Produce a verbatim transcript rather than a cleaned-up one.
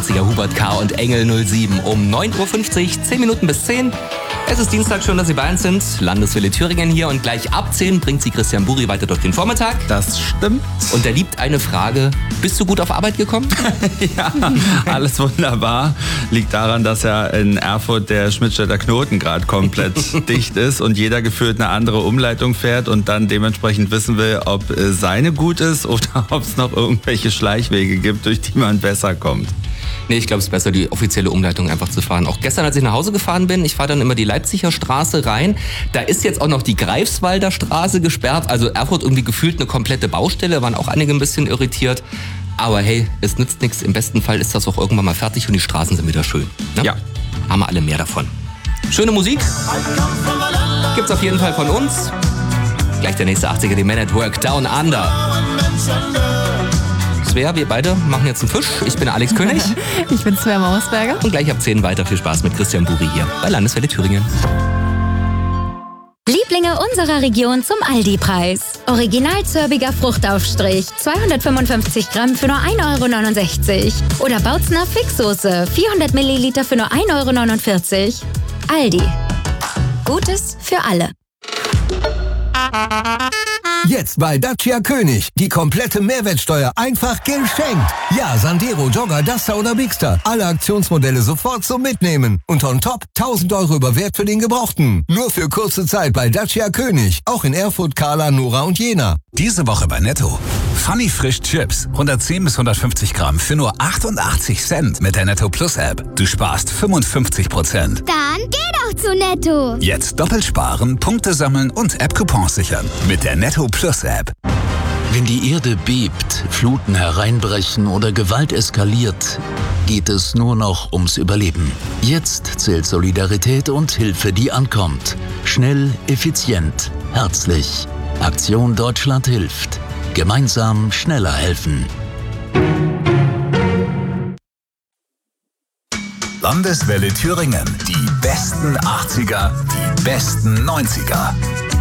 achtziger, Hubert K. und Engel null sieben um neun Uhr fünfzig, zehn Minuten bis zehn. Es ist Dienstag, schön, dass Sie bei uns sind. Landeswelle Thüringen hier und gleich ab zehn bringt Sie Christian Buri weiter durch den Vormittag. Das stimmt. Und er liebt eine Frage: Bist du gut auf Arbeit gekommen? Ja, alles wunderbar. Liegt daran, dass ja in Erfurt der Schmidtstädter Knoten gerade komplett dicht ist und jeder gefühlt eine andere Umleitung fährt und dann dementsprechend wissen will, ob seine gut ist oder ob es noch irgendwelche Schleichwege gibt, durch die man besser kommt. Nee, ich glaube, es ist besser, die offizielle Umleitung einfach zu fahren. Auch gestern, als ich nach Hause gefahren bin, ich fahre dann immer die Leipziger Straße rein. Da ist jetzt auch noch die Greifswalder Straße gesperrt. Also Erfurt irgendwie gefühlt eine komplette Baustelle. Waren auch einige ein bisschen irritiert. Aber hey, es nützt nichts. Im besten Fall ist das auch irgendwann mal fertig und die Straßen sind wieder schön. Ne? Ja. Haben wir alle mehr davon. Schöne Musik gibt's auf jeden Fall von uns. Gleich der nächste achtziger, die Men at Work, Down Under. Svea, wir beide machen jetzt einen Fisch. Ich bin Alex König. Ich bin Svea Mausberger. Und gleich ab zehn weiter. Viel Spaß mit Christian Buri hier bei Landeswelle Thüringen. Lieblinge unserer Region zum Aldi-Preis. Original zörbiger Fruchtaufstrich, zweihundertfünfundfünfzig Gramm für nur ein Euro neunundsechzig. Oder Bautzner Fixsoße, vierhundert Milliliter für nur ein Euro neunundvierzig. Aldi. Gutes für alle. Jetzt bei Dacia König. Die komplette Mehrwertsteuer einfach geschenkt. Ja, Sandero, Jogger, Duster oder Bigster. Alle Aktionsmodelle sofort zum Mitnehmen. Und on top tausend Euro über Wert für den Gebrauchten. Nur für kurze Zeit bei Dacia König. Auch in Erfurt, Kahla, Nora und Jena. Diese Woche bei Netto. Funny Frisch Chips. hundertzehn bis hundertfünfzig Gramm für nur achtundachtzig Cent mit der Netto Plus App. Du sparst fünfundfünfzig Prozent. Dann geh doch zu Netto. Jetzt doppelt sparen, Punkte sammeln und App-Coupons sichern. Mit der Netto Plus App. Wenn die Erde bebt, Fluten hereinbrechen oder Gewalt eskaliert, geht es nur noch ums Überleben. Jetzt zählt Solidarität und Hilfe, die ankommt. Schnell, effizient, herzlich. Aktion Deutschland hilft. Gemeinsam schneller helfen. Landeswelle Thüringen. Die besten achtziger, die besten neunziger.